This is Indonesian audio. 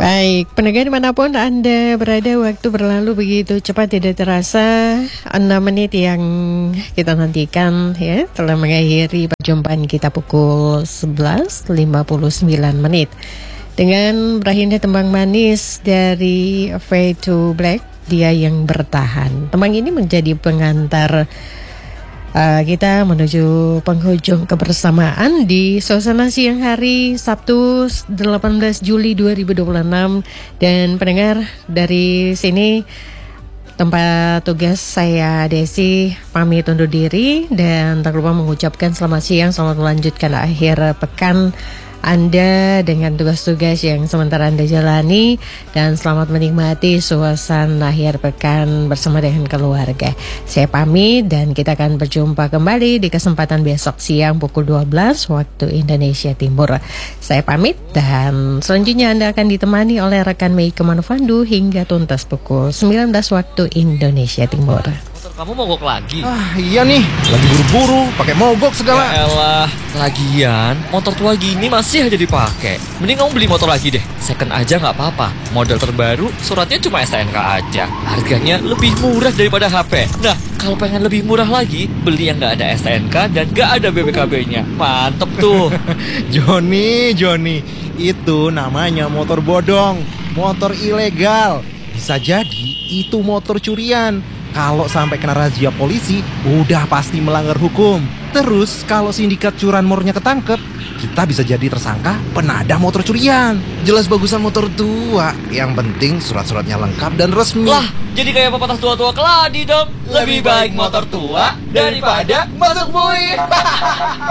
Baik, pendengar dimanapun Anda berada, waktu berlalu begitu cepat tidak terasa. 6 menit yang kita nantikan ya telah mengakhiri perjumpaan kita pukul 11.59 menit. Dengan berakhirnya tembang manis dari Fade to Black, Dia Yang Bertahan. Tembang ini menjadi pengantar kita menuju penghujung kebersamaan di suasana siang hari Sabtu 18 Juli 2026. Dan pendengar, dari sini tempat tugas saya Desi pamit undur diri dan tak lupa mengucapkan selamat siang, selamat melanjutkan akhir pekan Anda dengan tugas-tugas yang sementara Anda jalani, dan selamat menikmati suasana akhir pekan bersama dengan keluarga. Saya pamit dan kita akan berjumpa kembali di kesempatan besok siang pukul 12 waktu Indonesia Timur. Saya pamit dan selanjutnya Anda akan ditemani oleh rekan Meike Manufandu hingga tuntas pukul 19 waktu Indonesia Timur. Kamu mogok lagi? Iya nih, lagi buru-buru, pakai mogok segala. Ya elah, lagian motor tua gini masih aja dipakai. Mending kamu beli motor lagi deh, second aja nggak apa-apa. Model terbaru, suratnya cuma STNK aja. Harganya lebih murah daripada HP. Nah, kalau pengen lebih murah lagi, beli yang nggak ada STNK dan nggak ada BPKB-nya. Mantep tuh. Joni, itu namanya motor bodong, motor ilegal. Bisa jadi itu motor curian. Kalau sampai kena razia polisi, udah pasti melanggar hukum. Terus kalau sindikat curanmornya ketangkep, kita bisa jadi tersangka penadah motor curian. Jelas bagusan motor tua, yang penting surat-suratnya lengkap dan resmi. Lah, jadi kayak pepatah tua-tua keladi dong. Lebih baik motor tua daripada masuk bui.